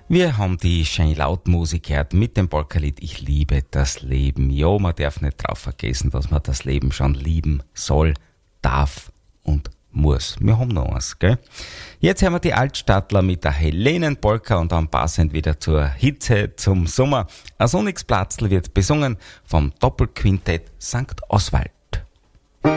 Wir haben die schöne Lautmusik gehört mit dem Polka-Lied Ich liebe das Leben. Ja, man darf nicht drauf vergessen, dass man das Leben schon lieben soll, darf und muss. Wir haben noch eins, gell? Jetzt hören wir die Altstadtler mit der Helenen-Polka und dann passend wieder zur Hitze zum Sommer. Ein sonniges Platzl wird besungen vom Doppelquintett St. Oswald.